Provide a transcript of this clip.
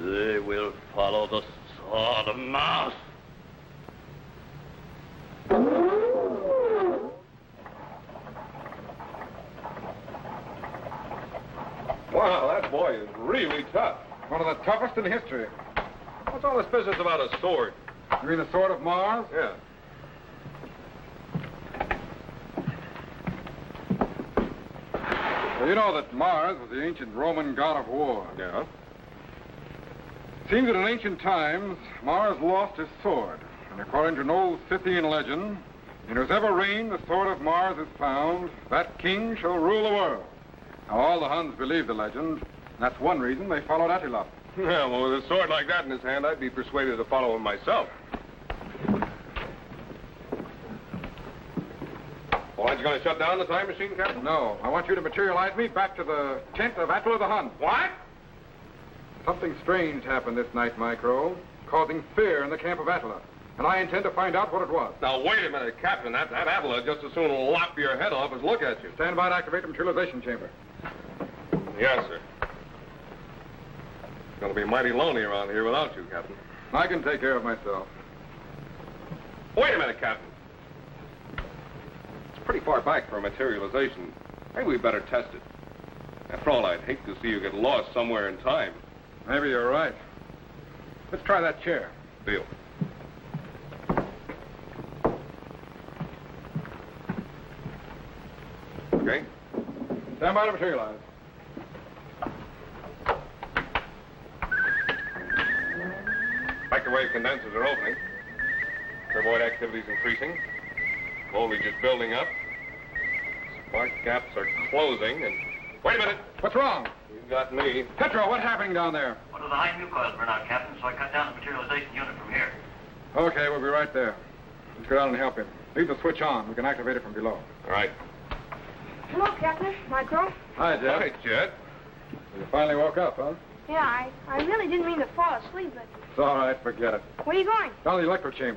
They will follow the sword of Mars. Wow, that boy is really tough. One of the toughest in history. What's all this business about a sword? You mean the Sword of Mars? Yeah. Well, you know that Mars was the ancient Roman god of war. Yeah? It seems that in ancient times, Mars lost his sword. And according to an old Scythian legend, in whosever reign the sword of Mars is found, that king shall rule the world. Now, all the Huns believe the legend, and that's one reason they followed Attila. Yeah, well, with a sword like that in his hand, I'd be persuaded to follow him myself. Well, aren't you going to shut down the time machine, Captain? No, I want you to materialize me back to the tent of Attila the Hun. What? Something strange happened this night, Micro, causing fear in the camp of Attila. And I intend to find out what it was. Now, wait a minute, Captain. That Attila just as soon lop your head off as look at you. Stand by to activate the materialization chamber. Yes, sir. It's going to be mighty lonely around here without you, Captain. I can take care of myself. Wait a minute, Captain. It's pretty far back for a materialization. Maybe we better test it. After all, I'd hate to see you get lost somewhere in time. Maybe you're right. Let's try that chair. Deal. Okay. Stand by to materialize. Microwave condensers are opening. Turboid activity is increasing. Voltage is building up. Spark gaps are closing, and... Wait a minute! What's wrong? You got me. Petro, what's happening down there? One of the high new coils burned out, Captain, so I cut down the materialization unit from here. Okay, we'll be right there. Let's go down and help him. Leave the switch on. We can activate it from below. All right. Hello, Captain. Micro. Hi, Jet. Hi, Jet. You finally woke up, huh? Yeah, I really didn't mean to fall asleep, but It's all right. Forget it. where are you going? Down to the electro chamber.